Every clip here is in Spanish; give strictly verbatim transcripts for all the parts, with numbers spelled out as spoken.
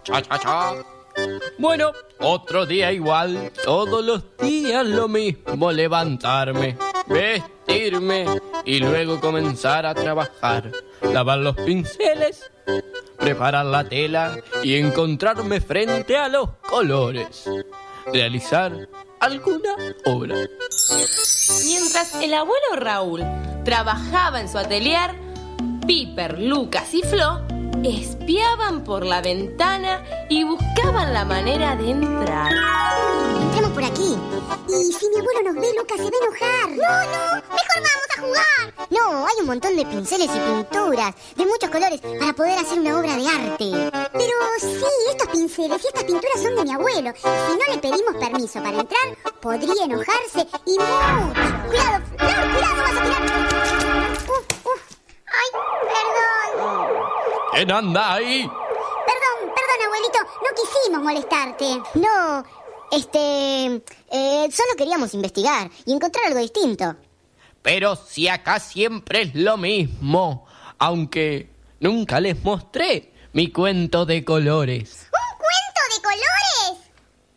cha, cha, cha. Bueno, otro día igual, todos los días lo mismo, levantarme, vestirme y luego comenzar a trabajar, lavar los pinceles, preparar la tela y encontrarme frente a los colores, realizar alguna obra. Mientras el abuelo Raúl trabajaba en su atelier, Piper, Lucas y Flo espiaban por la ventana y buscaban la manera de entrar. Entramos por aquí. Y si mi abuelo nos ve, Lucas se va a enojar. No, no, mejor vamos a jugar. No, hay un montón de pinceles y pinturas de muchos colores para poder hacer una obra de arte. Pero sí, estos pinceles y estas pinturas son de mi abuelo. Si no le pedimos permiso para entrar, podría enojarse y mucho. Cuidado, Flor, cuidado, vas a tirar. Uf, uf. Ay, perdón. ¿Quién anda ahí? Perdón, perdón, abuelito, no quisimos molestarte. No, este... Eh, solo queríamos investigar y encontrar algo distinto. Pero si acá siempre es lo mismo, aunque nunca les mostré mi cuento de colores. ¿Un cuento de colores?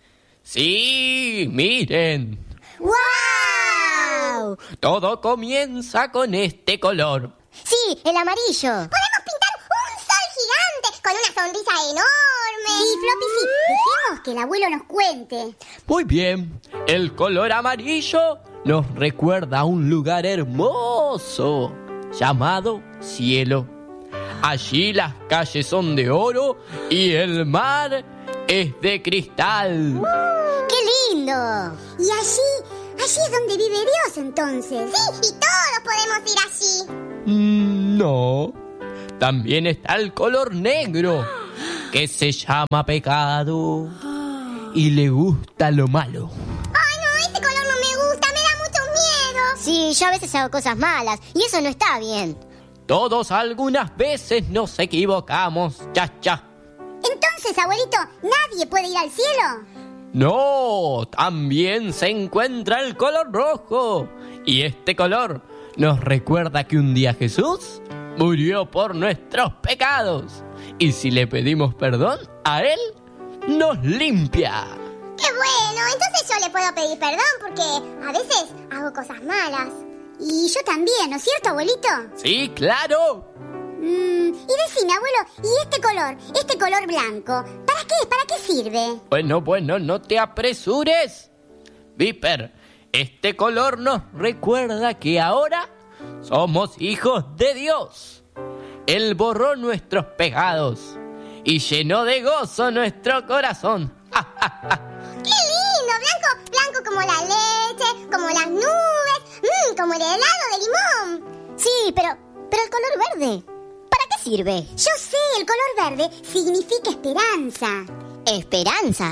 Sí, miren. ¡Guau! Todo comienza con este color. Sí, el amarillo. Podemos pintar un sol gigante con una sonrisa enorme. Sí, Floppy, sí. Dejemos que el abuelo nos cuente. Muy bien, el color amarillo nos recuerda a un lugar hermoso llamado cielo. Allí las calles son de oro y el mar es de cristal. ¡Qué lindo! Y allí, allí es donde vive Dios entonces. Sí, y todos podemos ir allí. Mm, no, también está el color negro, que se llama pecado y le gusta lo malo. Ay, no, ese color no me gusta, me da mucho miedo. Sí, yo a veces hago cosas malas y eso no está bien. Todos algunas veces nos equivocamos, cha, cha. Entonces, abuelito, ¿nadie puede ir al cielo? No, también se encuentra el color rojo. Y este color nos recuerda que un día Jesús murió por nuestros pecados. Y si le pedimos perdón a Él, nos limpia. ¡Qué bueno! Entonces yo le puedo pedir perdón porque a veces hago cosas malas. Y yo también, ¿no es cierto, abuelito? Sí, claro. Mm, y decime, abuelo, ¿y este color, este color blanco, para qué? ¿Para qué sirve? Bueno, bueno, no te apresures. Viper, este color nos recuerda que ahora somos hijos de Dios. Él borró nuestros pecados y llenó de gozo nuestro corazón. ¡Qué lindo! Blanco, blanco como la leche, como las nubes, mmm, como el helado de limón. Sí, pero, pero el color verde, ¿para qué sirve? Yo sé, el color verde significa esperanza. ¿Esperanza?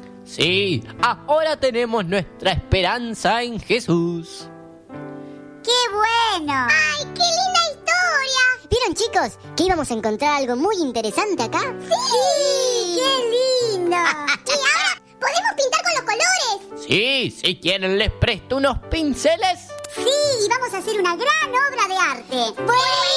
Sí, ahora tenemos nuestra esperanza en Jesús. ¡Qué bueno! ¡Ay, qué linda historia! ¿Vieron, chicos, que íbamos a encontrar algo muy interesante acá? ¡Sí! ¡Qué lindo! Y ahora, ¿podemos pintar con los colores? Sí, si quieren les presto unos pinceles. Sí, y vamos a hacer una gran obra de arte. ¡Buenísimo!